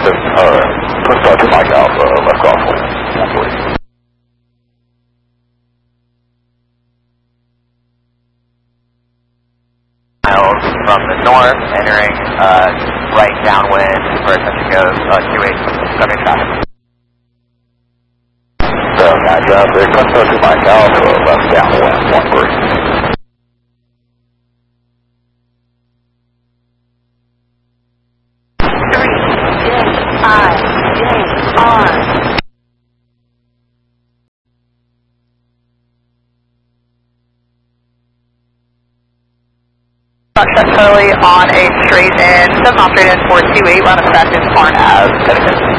start to Mike Alpha, left crosswind, 140. Miles from the north, entering right downwind where attention goes, 28, coming traffic. Traffic, let's start to Mike Alpha, left downwind, 130. Check Charlie on a straight in, 7 off straight in 428, we're on a fast in Farn Ave.